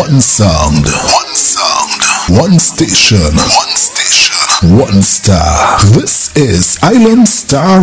One sound. One station. One star. This is Island Star